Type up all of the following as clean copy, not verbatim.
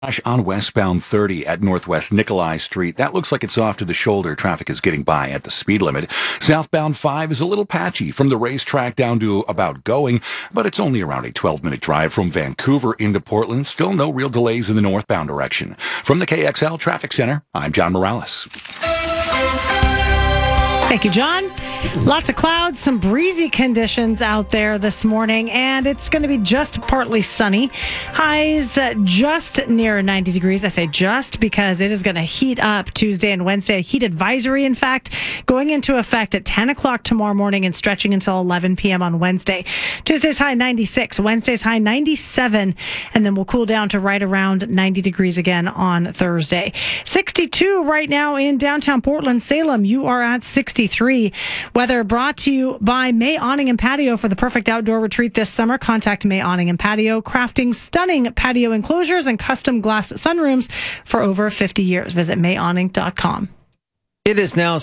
On westbound 30 at Northwest Nikolai Street. That looks like it's off to the shoulder. Traffic is getting by at the speed limit. Southbound 5 is a little patchy from the racetrack down to about Going, but it's only around a 12-minute drive from Vancouver into Portland. Still no real delays in the northbound direction. From the KXL Traffic Center, I'm John Morales. Thank you, John. Lots of clouds, some breezy conditions out there this morning, and it's going to be just partly sunny. Highs just near 90 degrees. I say just because it is going to heat up Tuesday and Wednesday. A heat advisory, in fact, going into effect at 10 o'clock tomorrow morning and stretching until 11 p.m. on Wednesday. Tuesday's high 96, Wednesday's high 97, and then we'll cool down to right around 90 degrees again on Thursday. 62 right now in downtown Portland. Salem, you are at 63. Weather brought to you by May Awning and Patio. For the perfect outdoor retreat this summer, contact May Awning and Patio, crafting stunning patio enclosures and custom glass sunrooms for over 50 years. Visit mayawning.com. It is now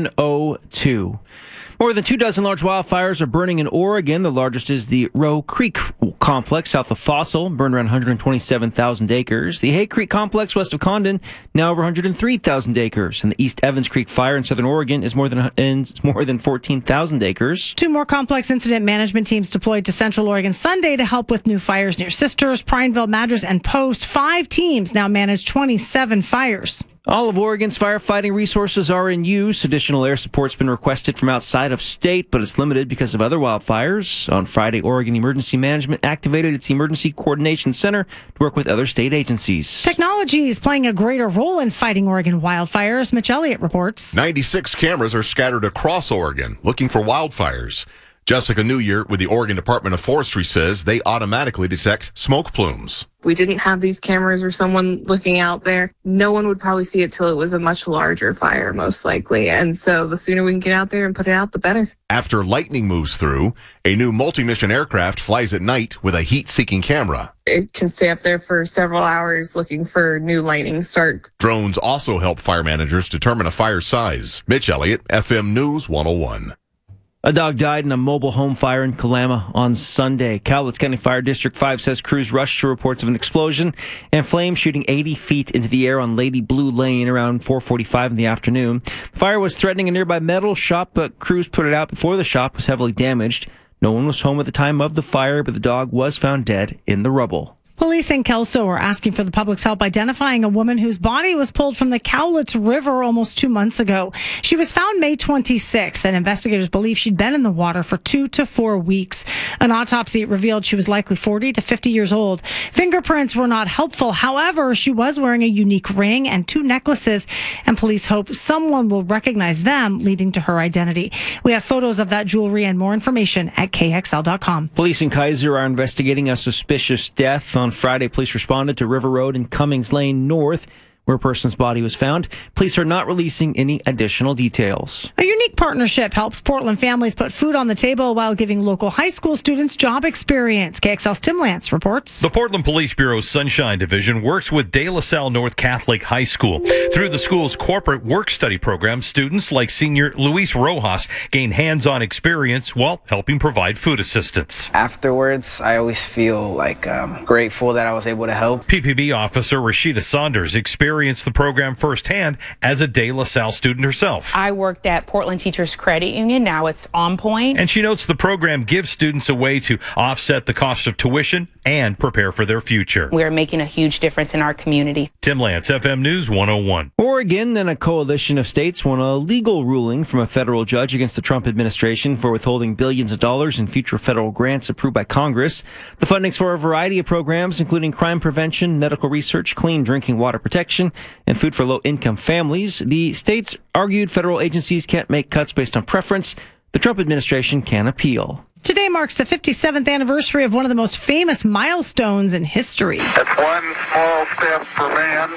7:02. More than 24 large wildfires are burning in Oregon. The largest is the Roe Creek complex south of Fossil, burned around 127,000 acres. The Hay Creek complex west of Condon, now over 103,000 acres. And the East Evans Creek fire in southern Oregon is more than 14,000 acres. Two more complex incident management teams deployed to Central Oregon Sunday to help with new fires near Sisters, Prineville, Madras, and Post. 5 teams now manage 27 fires. All of Oregon's firefighting resources are in use. Additional air support's been requested from outside of state, but it's limited because of other wildfires. On Friday, Oregon Emergency Management activated its Emergency Coordination Center to work with other state agencies. Technology is playing a greater role in fighting Oregon wildfires. Mitch Elliott reports. 96 cameras are scattered across Oregon looking for wildfires. Jessica Newyear with the Oregon Department of Forestry says they automatically detect smoke plumes. If we didn't have these cameras or someone looking out there, no one would probably see it till it was a much larger fire, most likely. And so the sooner we can get out there and put it out, the better. After lightning moves through, a new multi-mission aircraft flies at night with a heat-seeking camera. It can stay up there for several hours looking for new lightning start. Drones also help fire managers determine a fire size. Mitch Elliott, FM News 101. A dog died in a mobile home fire in Kalama on Sunday. Cowlitz County Fire District 5 says crews rushed to reports of an explosion and flames shooting 80 feet into the air on Lady Blue Lane around 4:45 in the afternoon. The fire was threatening a nearby metal shop, but crews put it out before the shop was heavily damaged. No one was home at the time of the fire, but the dog was found dead in the rubble. Police in Kelso are asking for the public's help identifying a woman whose body was pulled from the Cowlitz River almost 2 months ago. She was found May 26, and investigators believe she'd been in the water for 2 to 4 weeks. An autopsy revealed she was likely 40 to 50 years old. Fingerprints were not helpful. However, she was wearing a unique ring and 2 necklaces, and police hope someone will recognize them, leading to her identity. We have photos of that jewelry and more information at KXL.com. Police in Kaiser are investigating a suspicious death. On Friday, police responded to River Road and Cummings Lane North, where a person's body was found. Police are not releasing any additional details. A unique partnership helps Portland families put food on the table while giving local high school students job experience. KXL's Tim Lance reports. The Portland Police Bureau's Sunshine Division works with De La Salle North Catholic High School. Through the school's corporate work-study program, students like senior Luis Rojas gain hands-on experience while helping provide food assistance. Afterwards, I always feel grateful that I was able to help. PPB officer Rashida Saunders experienced the program firsthand as a De La Salle student herself. I worked at Portland Teachers Credit Union. Now it's On Point. And she notes the program gives students a way to offset the cost of tuition and prepare for their future. We're making a huge difference in our community. Tim Lance, FM News 101. Oregon and a coalition of states won a legal ruling from a federal judge against the Trump administration for withholding billions of dollars in future federal grants approved by Congress. The funding's for a variety of programs, including crime prevention, medical research, clean drinking water protection, and food for low-income families. The states argued federal agencies can't make cuts based on preference. The Trump administration can appeal. Today marks the 57th anniversary of one of the most famous milestones in history. That's one small step for man,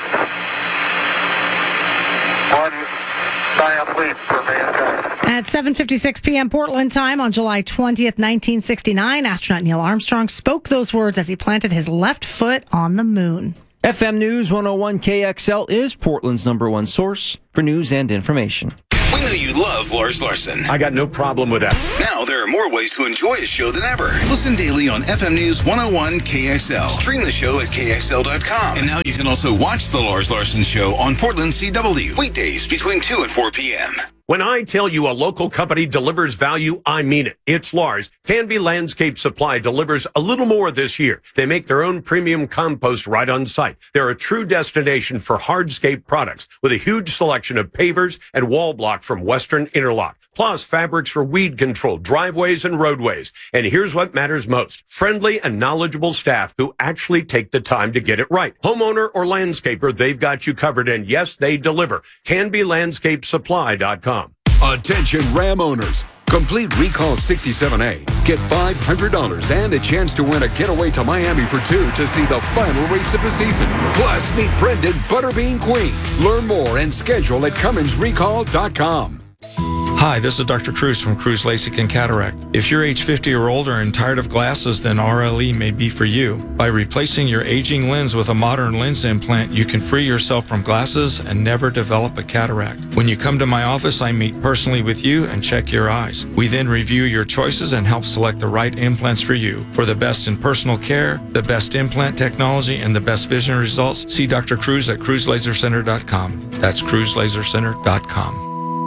one giant leap for mankind. At 7:56 p.m. Portland time on July 20th, 1969, astronaut Neil Armstrong spoke those words as he planted his left foot on the moon. FM News 101 KXL is Portland's #1 source for news and information. I know you love Lars Larson. I got no problem with that. Now there are more ways to enjoy his show than ever. Listen daily on FM News 101 KXL. Stream the show at KXL.com. And now you can also watch The Lars Larson Show on Portland CW. Weekdays between 2 and 4 p.m. When I tell you a local company delivers value, I mean it. It's Lars. Canby Landscape Supply delivers a little more this year. They make their own premium compost right on site. They're a true destination for hardscape products with a huge selection of pavers and wall block from Western Interlock, plus fabrics for weed control, driveways, and roadways. And here's what matters most. Friendly and knowledgeable staff who actually take the time to get it right. Homeowner or landscaper, they've got you covered. And yes, they deliver. CanbyLandscapeSupply.com. Attention Ram owners. Complete Recall 67A. Get $500 and a chance to win a getaway to Miami for two to see the final race of the season. Plus, meet Brendan Butterbean Queen. Learn more and schedule at CumminsRecall.com. Hi, this is Dr. Cruz from Cruz LASIK and Cataract. If you're age 50 or older and tired of glasses, then RLE may be for you. By replacing your aging lens with a modern lens implant, you can free yourself from glasses and never develop a cataract. When you come to my office, I meet personally with you and check your eyes. We then review your choices and help select the right implants for you. For the best in personal care, the best implant technology, and the best vision results, see Dr. Cruz at CruzLaserCenter.com. That's CruzLaserCenter.com.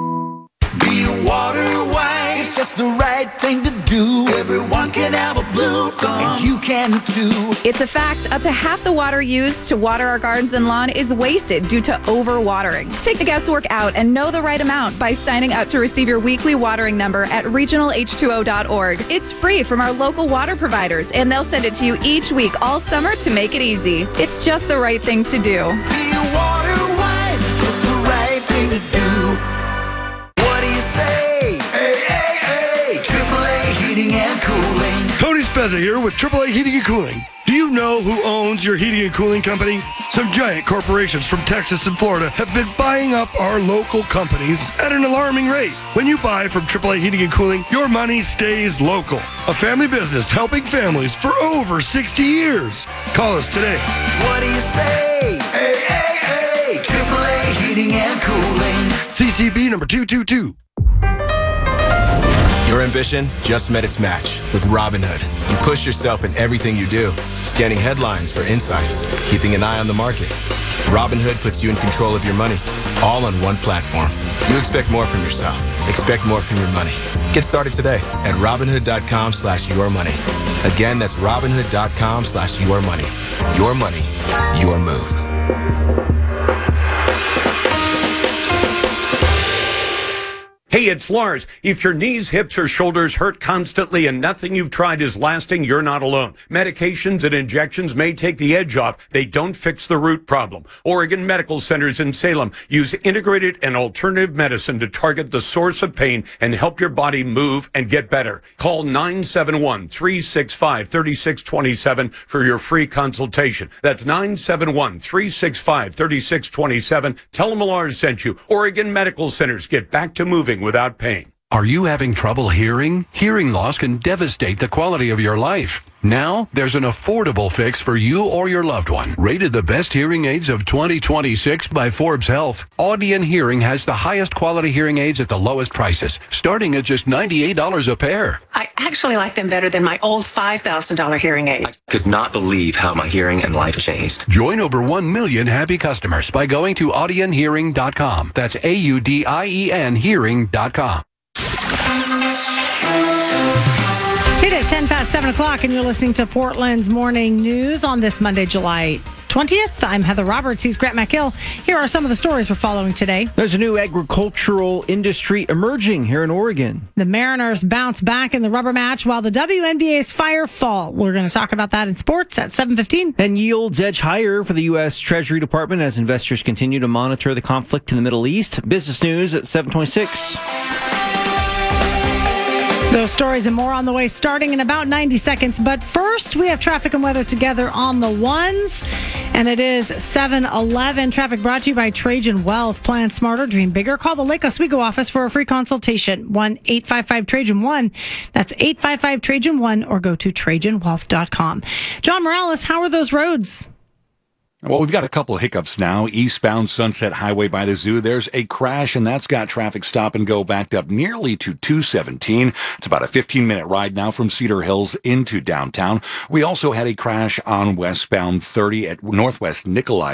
Be water white, it's just the right thing to do. Everyone can have a blue thumb, and you can too. It's a fact, up to half the water used to water our gardens and lawn is wasted due to overwatering. Take the guesswork out and know the right amount by signing up to receive your weekly watering number at regionalh2o.org. It's free from our local water providers, and they'll send it to you each week all summer to make it easy. It's just the right thing to do. Be water wise, it's just the right thing to do. What do you say? Hey, AAA Heating and Cooling. Tony Spezza here with AAA Heating and Cooling. Do you know who owns your heating and cooling company? Some giant corporations from Texas and Florida have been buying up our local companies at an alarming rate. When you buy from AAA Heating and Cooling, your money stays local. A family business helping families for over 60 years. Call us today. What do you say? Hey, AAA Heating and Cooling. CCB number 222. Your ambition just met its match with Robinhood. You push yourself in everything you do, scanning headlines for insights, keeping an eye on the market. Robinhood puts you in control of your money, all on one platform. You expect more from yourself. Expect more from your money. Get started today at Robinhood.com/yourmoney. Again, that's Robinhood.com/yourmoney. Your money, your move. Hey, it's Lars. If your knees, hips, or shoulders hurt constantly and nothing you've tried is lasting, you're not alone. Medications and injections may take the edge off. They don't fix the root problem. Oregon Medical Centers in Salem use integrated and alternative medicine to target the source of pain and help your body move and get better. Call 971-365-3627 for your free consultation. That's 971-365-3627. Tell them Lars sent you. Oregon Medical Centers. Get back to moving without pain. Are you having trouble hearing? Hearing loss can devastate the quality of your life. Now, there's an affordable fix for you or your loved one. Rated the best hearing aids of 2026 by Forbes Health, Audion Hearing has the highest quality hearing aids at the lowest prices, starting at just $98 a pair. I actually like them better than my old $5,000 hearing aid. I could not believe how my hearing and life changed. Join over 1 million happy customers by going to audionhearing.com. That's AUDIEN hearing.com. It is 10 past 7 o'clock, and you're listening to Portland's Morning News on this Monday, July 20th. I'm Heather Roberts. He's Grant McHill. Here are some of the stories we're following today. There's a new agricultural industry emerging here in Oregon. The Mariners bounce back in the rubber match while the WNBA's fire fall. We're going to talk about that in sports at 7:15. And yields edge higher for the U.S. Treasury Department as investors continue to monitor the conflict in the Middle East. Business news at 7:26. Those stories and more on the way starting in about 90 seconds. But first, we have traffic and weather together on the ones. And it is 7:11. Traffic brought to you by Trajan Wealth. Plan smarter, dream bigger. Call the Lake Oswego office for a free consultation. 1-855-TRAJAN-1. That's 855-TRAJAN-1 or go to TrajanWealth.com. John Morales, how are those roads? Well, we've got a couple of hiccups now. Eastbound Sunset Highway by the zoo, there's a crash, and that's got traffic stop and go backed up nearly to 217. It's about a 15-minute ride now from Cedar Hills into downtown. We also had a crash on westbound 30 at Northwest Nikolai